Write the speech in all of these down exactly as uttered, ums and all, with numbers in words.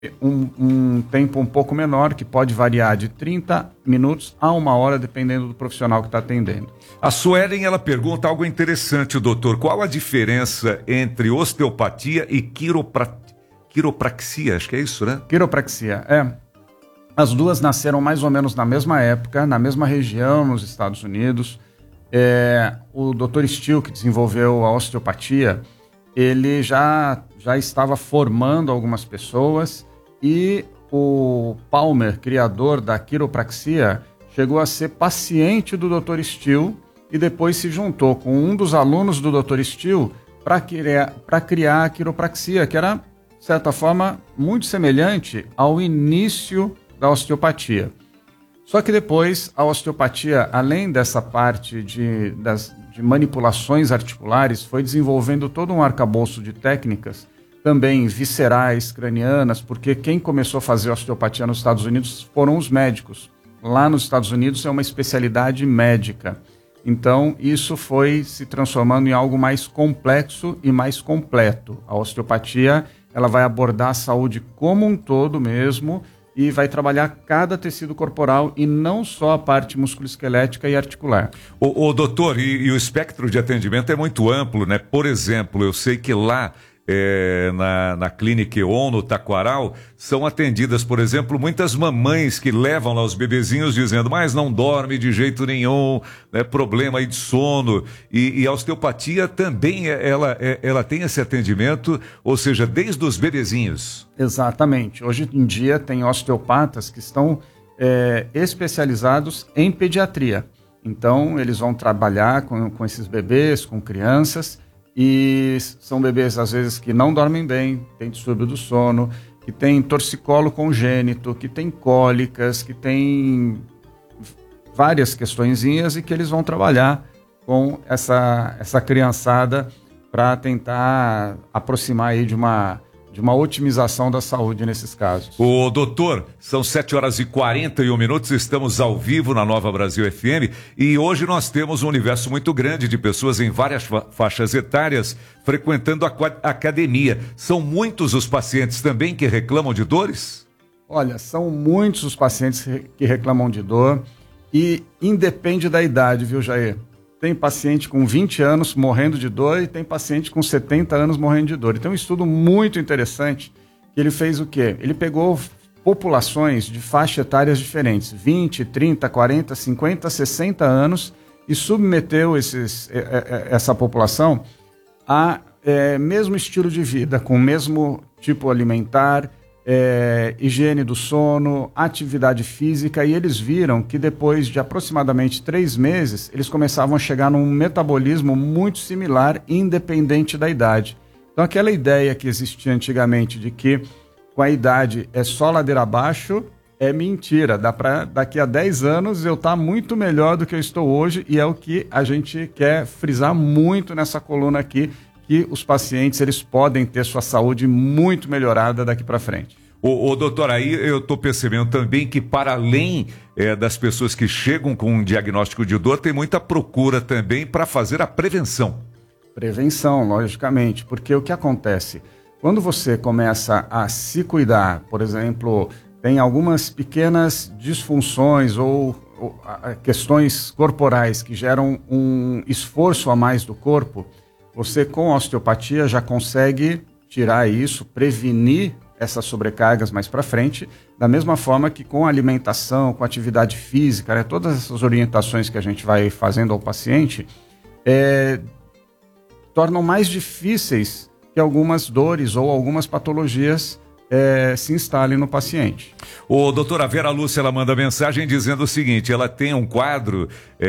um, um tempo um pouco menor, que pode variar de trinta minutos a uma hora, dependendo do profissional que está atendendo. A Suelen, ela pergunta algo interessante, doutor. Qual a diferença entre osteopatia e quiropra... quiropraxia? Acho que é isso, né? Quiropraxia, é. As duas nasceram mais ou menos na mesma época, na mesma região, nos Estados Unidos. É, o doutor Steele, que desenvolveu a osteopatia, ele já, já estava formando algumas pessoas, e o Palmer, criador da quiropraxia, chegou a ser paciente do doutor Steele e depois se juntou com um dos alunos do doutor Steele para criar, para criar a quiropraxia, que era, de certa forma, muito semelhante ao início da osteopatia. Só que depois a osteopatia, além dessa parte de, das, de manipulações articulares, foi desenvolvendo todo um arcabouço de técnicas, também viscerais, cranianas, porque quem começou a fazer osteopatia nos Estados Unidos foram os médicos. Lá nos Estados Unidos é uma especialidade médica. Então, isso foi se transformando em algo mais complexo e mais completo. A osteopatia, ela vai abordar a saúde como um todo mesmo, e vai trabalhar cada tecido corporal e não só a parte musculoesquelética e articular. O, o doutor, e, e o espectro de atendimento é muito amplo, né? Por exemplo, eu sei que lá é, na, na Clínica E.O N, no Taquaral, são atendidas, por exemplo, muitas mamães que levam lá os bebezinhos dizendo, mas não dorme de jeito nenhum, né? Problema aí de sono. E, e a osteopatia também, ela, ela tem esse atendimento, ou seja, desde os bebezinhos. Exatamente. Hoje em dia tem osteopatas que estão é, especializados em pediatria. Então, eles vão trabalhar com, com esses bebês, com crianças, e são bebês, às vezes, que não dormem bem, têm distúrbio do sono, que têm torcicolo congênito, que têm cólicas, que têm várias questõezinhas, e que eles vão trabalhar com essa, essa criançada para tentar aproximar aí de uma... de uma otimização da saúde nesses casos. Ô, doutor, são sete horas e quarenta e um minutos, estamos ao vivo na Nova Brasil F M e hoje nós temos um universo muito grande de pessoas em várias fa faixas etárias frequentando a academia. São muitos os pacientes também que reclamam de dores? Olha, são muitos os pacientes que reclamam de dor e independe da idade, viu, Jair? Tem paciente com vinte anos morrendo de dor e tem paciente com setenta anos morrendo de dor. E tem um estudo muito interessante que ele fez o quê? Ele pegou populações de faixas etárias diferentes, vinte, trinta, quarenta, cinquenta, sessenta anos, e submeteu esses, essa população a é, mesmo estilo de vida, com o mesmo tipo alimentar, É, higiene do sono, atividade física, e eles viram que depois de aproximadamente três meses, eles começavam a chegar num metabolismo muito similar, independente da idade. Então aquela ideia que existia antigamente de que com a idade é só ladeira abaixo, é mentira. Dá pra, daqui a dez anos eu estar muito melhor do que eu estou hoje, e é o que a gente quer frisar muito nessa coluna aqui, que os pacientes eles podem ter sua saúde muito melhorada daqui para frente. Ô, ô, doutor, aí eu estou percebendo também que para além é, das pessoas que chegam com um diagnóstico de dor, tem muita procura também para fazer a prevenção. Prevenção, logicamente, porque o que acontece? Quando você começa a se cuidar, por exemplo, tem algumas pequenas disfunções ou, ou a, questões corporais que geram um esforço a mais do corpo, você com a osteopatia já consegue tirar isso, prevenir essas sobrecargas mais para frente, da mesma forma que com a alimentação, com a atividade física, né, todas essas orientações que a gente vai fazendo ao paciente, é, tornam mais difíceis que algumas dores ou algumas patologias É, se instalem no paciente. O doutora Vera Lúcia, ela manda mensagem dizendo o seguinte, ela tem um quadro,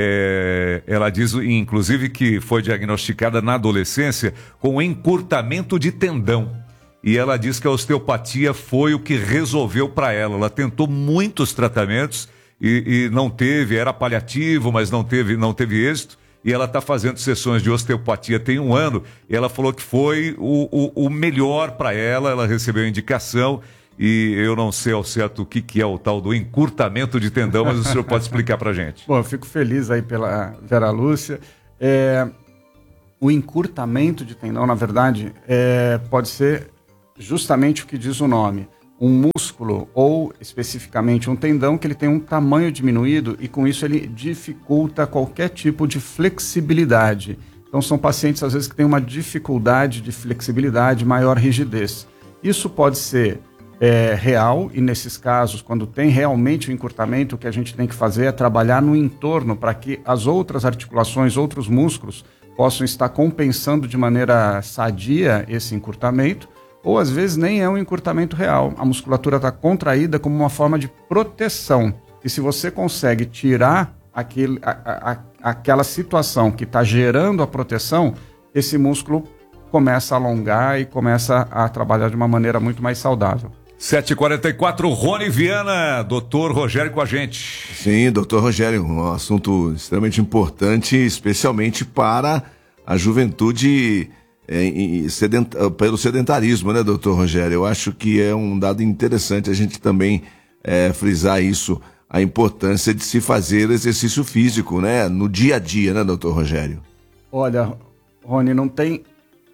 é, ela diz inclusive que foi diagnosticada na adolescência com encurtamento de tendão, e ela diz que a osteopatia foi o que resolveu para ela. Ela tentou muitos tratamentos e, e não teve, era paliativo, mas não teve, não teve êxito. E ela está fazendo sessões de osteopatia tem um ano, e ela falou que foi o, o, o melhor para ela, ela recebeu indicação, e eu não sei ao certo o que, que é o tal do encurtamento de tendão, mas o senhor pode explicar para a gente. Bom, eu fico feliz aí pela Vera Lúcia. É, o encurtamento de tendão, na verdade, é, pode ser justamente o que diz o nome. um músculo ou especificamente um tendão que ele tem um tamanho diminuído e com isso ele dificulta qualquer tipo de flexibilidade. Então são pacientes às vezes que têm uma dificuldade de flexibilidade, maior rigidez. Isso pode ser é, real e nesses casos, quando tem realmente o encurtamento, o que a gente tem que fazer é trabalhar no entorno para que as outras articulações, outros músculos possam estar compensando de maneira sadia esse encurtamento. Ou às vezes nem é um encurtamento real. A musculatura está contraída como uma forma de proteção. E se você consegue tirar aquele, a, a, aquela situação que está gerando a proteção, esse músculo começa a alongar e começa a trabalhar de uma maneira muito mais saudável. sete e quarenta e quatro, Rony Viana, doutor Rogério com a gente. Sim, doutor Rogério, um assunto extremamente importante, especialmente para a juventude... É, sedent... pelo sedentarismo, né, doutor Rogério? Eu acho que é um dado interessante a gente também é, frisar isso, a importância de se fazer exercício físico, né, no dia a dia, né, doutor Rogério? Olha, Rony, não tem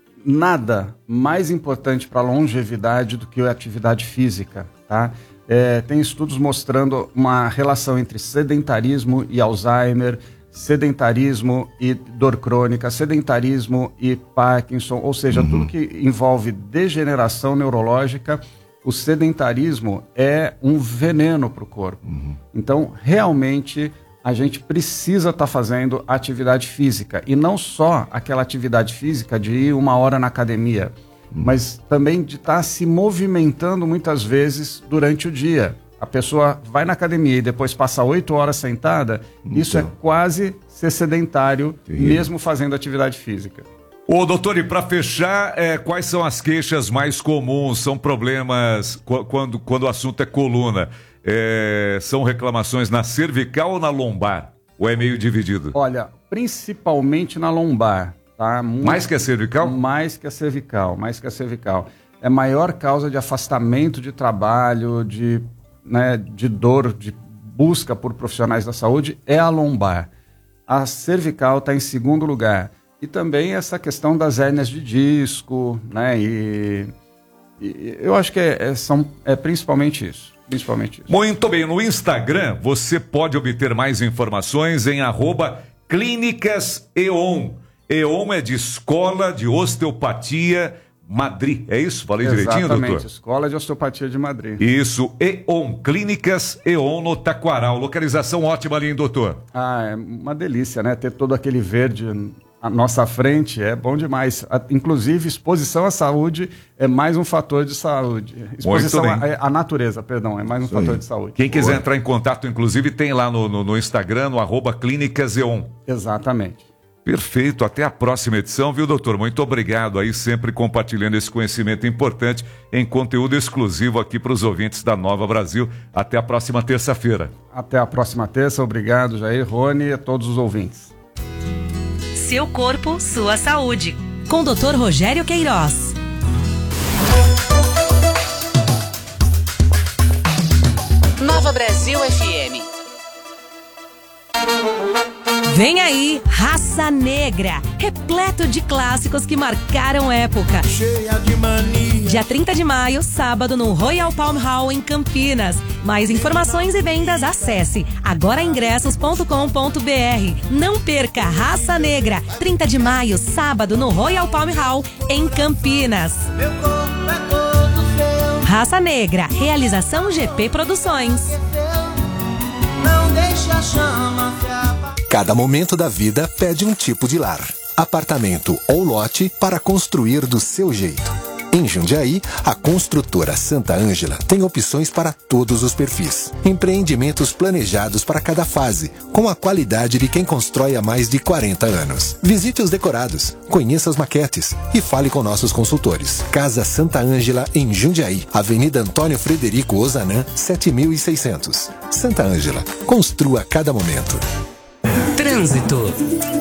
nada mais importante para a longevidade do que a atividade física, tá? É, tem estudos mostrando uma relação entre sedentarismo e Alzheimer, sedentarismo e dor crônica, sedentarismo e Parkinson, ou seja, uhum. tudo que envolve degeneração neurológica, o sedentarismo é um veneno para o corpo. Uhum. Então, realmente, a gente precisa estar tá fazendo atividade física, e não só aquela atividade física de ir uma hora na academia, uhum. mas também de estar tá se movimentando muitas vezes durante o dia. A pessoa vai na academia e depois passa oito horas sentada, então, isso é quase ser sedentário, sim. mesmo fazendo atividade física. Ô, doutor, e para fechar, é, quais são as queixas mais comuns? São problemas qu- quando, quando o assunto é coluna? É, são reclamações na cervical ou na lombar? Ou é meio dividido? Olha, principalmente na lombar. Tá? Muito, mais que a cervical? Mais que a cervical, mais que a cervical. É a maior causa de afastamento de trabalho, de... Né, de dor, de busca por profissionais da saúde, é a lombar. A cervical está em segundo lugar. E também essa questão das hérnias de disco, né, e, e eu acho que é, é, são, é principalmente isso. Principalmente isso. Muito bem, no Instagram você pode obter mais informações em arroba Clínicas Eon. Eon é de Escola de Osteopatia Madrid, é isso? Falei Exatamente, direitinho, doutor? Exatamente, Escola de Osteopatia de Madrid. Isso, Eon, Clínicas Eon no Taquaral. Localização ótima ali, hein, doutor? Ah, é uma delícia, né? Ter todo aquele verde à nossa frente é bom demais. Inclusive, exposição à saúde é mais um fator de saúde. Exposição à, à natureza, perdão, é mais um Isso fator aí. de saúde. Quem quiser Boa. entrar em contato, inclusive, tem lá no, no, no Instagram, no arroba Clínicas Eon. Exatamente. Perfeito, até a próxima edição, viu, doutor? Muito obrigado aí, sempre compartilhando esse conhecimento importante em conteúdo exclusivo aqui para os ouvintes da Nova Brasil. Até a próxima terça-feira. Até a próxima terça, obrigado, Jair, Rony e a todos os ouvintes. Seu corpo, sua saúde. Com o doutor Rogério Queiroz. Nova Brasil F M. Vem aí, Raça Negra, repleto de clássicos que marcaram época. Cheia de mania. Dia trinta de maio, sábado, no Royal Palm Hall, em Campinas. Mais informações e vendas, acesse agora ingressos ponto com ponto b r. Não perca Raça Negra, trinta de maio, sábado, no Royal Palm Hall, em Campinas. Meu corpo é todo seu. Raça Negra, realização G P Produções. Não deixe a chama se apagar. Cada momento da vida pede um tipo de lar. Apartamento ou lote para construir do seu jeito. Em Jundiaí, a construtora Santa Ângela tem opções para todos os perfis. Empreendimentos planejados para cada fase, com a qualidade de quem constrói há mais de quarenta anos. Visite os decorados, conheça as maquetes e fale com nossos consultores. Casa Santa Ângela, em Jundiaí, Avenida Antônio Frederico Ozanam, sete mil e seiscentos. Santa Ângela, construa cada momento. Trânsito.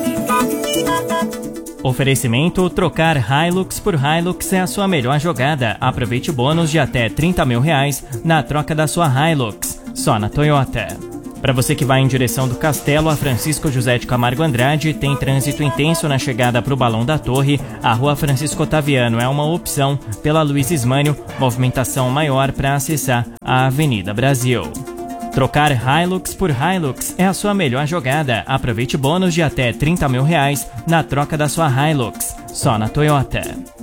Oferecimento: trocar Hilux por Hilux é a sua melhor jogada. Aproveite bônus de até trinta mil reais na troca da sua Hilux. Só na Toyota. Para você que vai em direção do Castelo, a Francisco José de Camargo Andrade tem trânsito intenso na chegada para o Balão da Torre. A Rua Francisco Otaviano é uma opção. Pela Luiz Ismânio, movimentação maior para acessar a Avenida Brasil. Trocar Hilux por Hilux é a sua melhor jogada. Aproveite bônus de até trinta mil reais na troca da sua Hilux. Só na Toyota.